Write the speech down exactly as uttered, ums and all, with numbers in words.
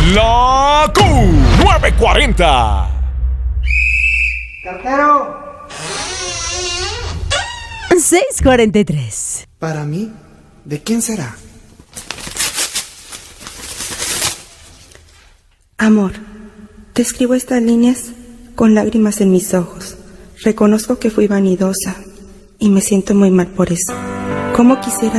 La Q nueve cuarenta. ¡Cartero! seis cuarenta y tres. Para mí, ¿de quién será? Amor, te escribo estas líneas con lágrimas en mis ojos. Reconozco que fui vanidosa y me siento muy mal por eso. ¿Cómo quisiera